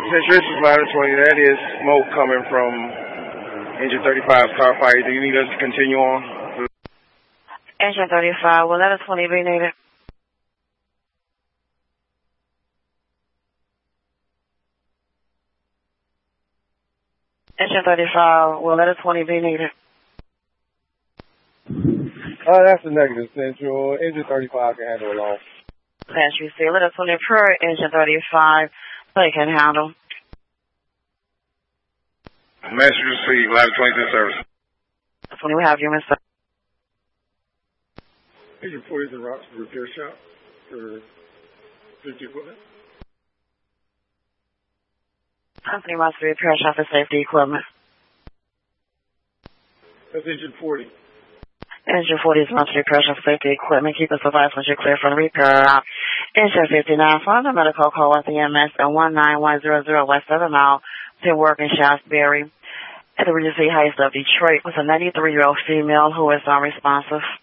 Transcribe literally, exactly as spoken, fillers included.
This is Ladder twenty. That is smoke coming from Engine thirty-five's car fire. Do you need us to continue on? Engine thirty-five, will Ladder twenty be needed? Engine thirty-five, will Ladder twenty be needed? Uh, that's a negative, Central. Engine thirty-five can handle it all. Pass you see, Ladder twenty per Engine thirty-five, they can handle. Message received, Ladder twenty-two service. That's when we have you, Mister Engine forty is in route to the repair shop for safety equipment. Company must repair shop for safety equipment. That's Engine forty. Engine forty is must repair shop for safety equipment. Keep us advised once you're clear from the repair route. Engine fifty-nine, follow the medical call with the E M S at one nine one zero zero West seven Mile to work in Shaftesbury at the Regency Heights of Detroit with a ninety-three-year-old female who is unresponsive.